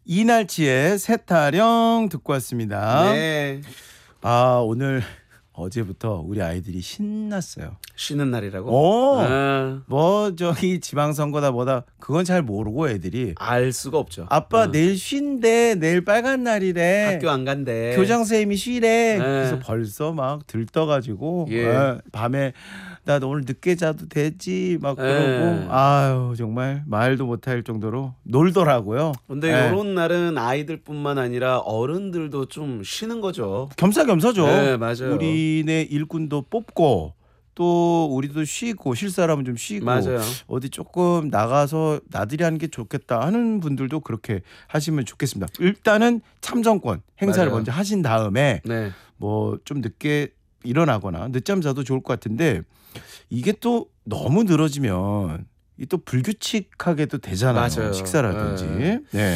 이날치의 새타령 듣고 왔습니다. 네. 오늘 어제부터 우리 아이들이 신났어요. 쉬는 날이라고? 뭐 저기 지방선거다 뭐다 그건 잘 모르고 애들이 알 수가 없죠. 아빠 내일 쉰대, 내일 빨간 날이래, 학교 안 간대. 교장 선생님이 쉬래. 그래서 벌써 막 들떠가지고 밤에 나 오늘 늦게 자도 되지 막 그러고 아유 정말 말도 못할 정도로 놀더라고요. 근데 이런 날은 아이들뿐만 아니라 어른들도 좀 쉬는 거죠. 겸사겸사죠. 네, 맞아요. 우리네 일꾼도 뽑고 또 우리도 쉬고 쉴 사람은 좀 쉬고 맞아요. 어디 조금 나가서 나들이 하는 게 좋겠다 하는 분들도 그렇게 하시면 좋겠습니다. 일단은 참정권 행사를 맞아요. 먼저 하신 다음에 네. 뭐 좀 늦게 일어나거나 늦잠 자도 좋을 것 같은데 이게 또 너무 늘어지면 이 또 불규칙하게도 되잖아요. 맞아요. 식사라든지. 네.